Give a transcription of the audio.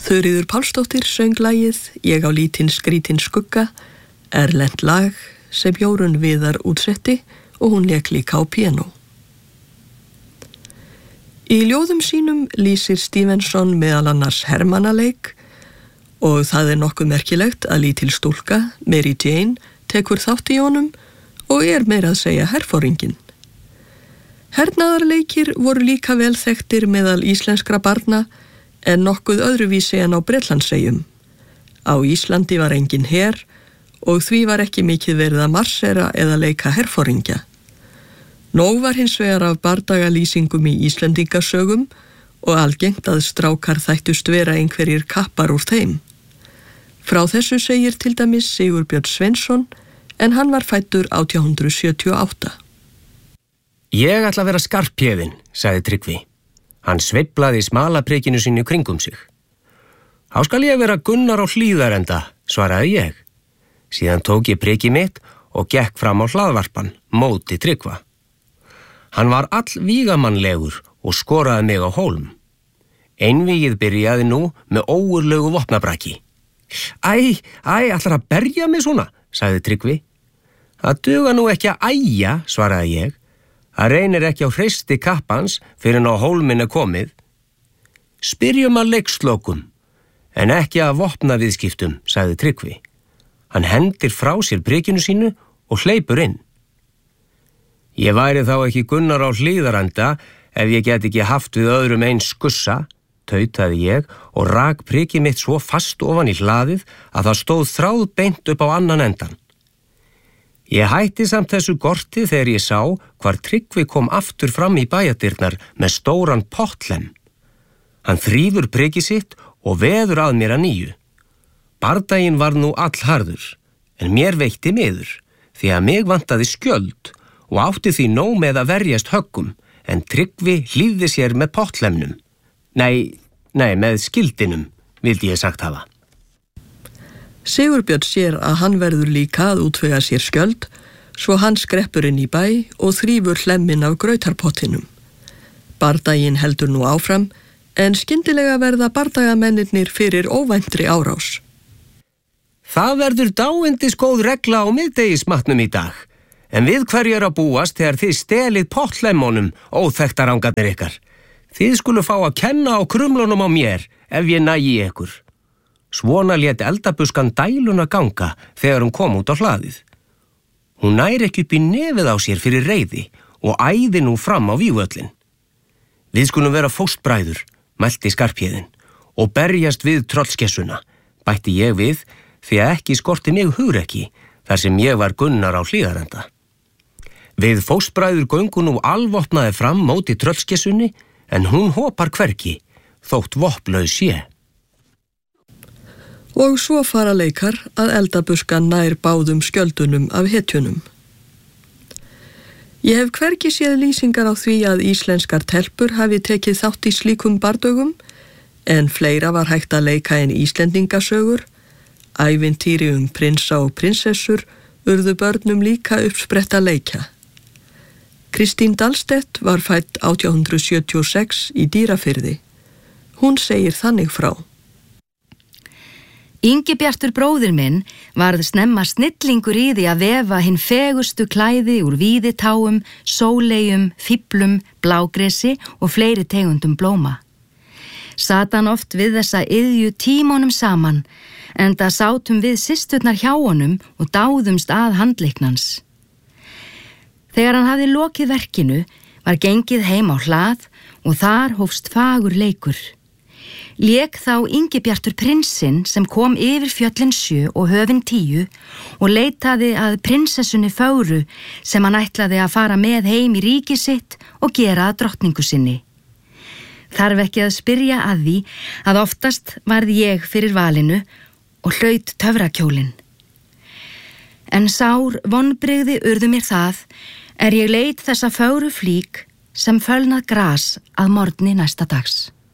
Þuríður Pálsdóttir söng lagið Ég á lítinn skrítinn skugga, erlent lag sem Jórunn Viðar útsetti og hún lék líka á píanó. Í ljóðum sínum lýsir Stevenson meðal annars hermannaleik og það nokkuð merkilegt að lítil stúlka, Mary Jane, tekur þátt í honum og meira að segja herforinginn. Hernaðarleikir voru líka vel þekktir meðal íslenskra barna en nokkuð öðruvísi en á Bretlandseyjum. Á Íslandi var engin her og því var ekki mikið verið að marsera eða leika herforingja. Nóg var hins vegar af bardagalýsingum í Íslendingasögum og algengt að strákar þættust vera einhverjir kappar úr þeim. Frá þessu segir til dæmis Sigurbjörn Sveinsson en hann var fæddur 1878. Ég ætla að vera Skarphéðinn, sagði Tryggvi. Hann sveiflaði smalaprikinu sínu kringum sig. Þá skal ég vera Gunnar á Hlíðarenda, svaraði ég. Síðan tók ég prikið mitt og gekk fram á hlaðvarpan, móti Tryggva. Hann var allvígamannlegur og skoraði mig á hólm. Einvígið byrjaði nú með ógurlegu vopnabraki. Æ, ætlar að berja mig svona, sagði Tryggvi. Það duga nú ekki að æja, svaraði ég. Það reynir ekki á hreisti kappans fyrir en á hólminn komið. Spyrjum að leikslokum, en ekki að vopnaviðskiptum, sagði Tryggvi. Hann hendir frá sér prikinu sínu og hleypur inn. Ég væri þá ekki Gunnar á Hlíðarenda ef ég get ekki haft við öðrum eins skussa, tautaði ég og rak prikið mitt svo fast ofan í hlaðið að það stóð þráðbeint upp á annan endan. Ég hætti samt þessu gorti þegar ég sá hvar Tryggvi kom aftur fram í bæjardyrnar með stóran pottlem. Hann þrífur prikið sitt og veður að mér að nýju. Bardaginn var nú allharður, en mér veitti miður, því að mig vantaði skjöld og átti því nóg með að verjast höggum, en Tryggvi hlífði sér með pottlemnum. Nei, með skildinum, vildi ég sagt hafa. Sigurbjörn sér að hann verður líka að útvega sér skjöld, svo hann skreppur inn í bæ og þrífur hlemmin af grautarpottinum. Bardaginn heldur nú áfram, en skyndilega verða bardagamennirnir fyrir óvæntri árás. Það verður dáindisgóð regla á miðdegismatnum í dag, en við hverju að búast þegar þið stelið pottlemmonum, óþekktarangarnir ykkar. Þið skulu fá að kenna á krumlunum á mér ef ég nægi ykkur. Svona lét eldabuskan dæluna ganga þegar hún kom út á hlaðið. Hún nær ekki upp í nefið á sér fyrir reiði og æði nú fram á vígvöllin. Við skulum vera fóstbræður, mælti Skarphéðinn, og berjast við tröllskessuna, bætti ég við, því að ekki skorti mig hugrekki þar sem ég var Gunnar á Hlíðarenda. Við fóstbræður göngu nú alvopnaði fram móti tröllskessunni, en hún hopar hvergi, þótt vopnlaus sé. Og svo fara leikar að eldabuskan nær báðum skjöldunum af hetjunum. Ég hef hvergi séð lýsingar á því að íslenskar telpur hafi tekið þátt í slíkum bardögum, en fleira var hægt að leika en Íslendingasögur. Ævintýri prinsa og prinsessur urðu börnum líka uppspretta leikja. Kristín Dahlstedt var fædd 1876 í Dýrafirði. Hún segir þannig frá. Ingibjartur bróðir minn varð snemma snillingur í því að vefa hinn fegustu klæði úr víðitáum, sóleyjum, fíflum, blágresi og fleiri tegundum blóma. Sat hann oft við þessa iðju tímunum saman, enda sátum við systurnar hjá honum og dáðumst að handleiknans. Þegar hann hafði lokið verkinu var gengið heim á hlað og þar hófst fagur leikur. Lék þá Ingibjartur prinsinn sem kom yfir fjöllin 7 og höfin 10 og leitaði að prinsessunni fögru sem hann ætlaði að fara með heim í ríki sitt og gera að drottningu sinni. Þarf ekki að spyrja að því að oftast varð ég fyrir valinu og hlaut töfrakjólinn. En sár vonbrigði urðu mér það ég leit þessa fögru flík sem fölnað gras að morgni næsta dags.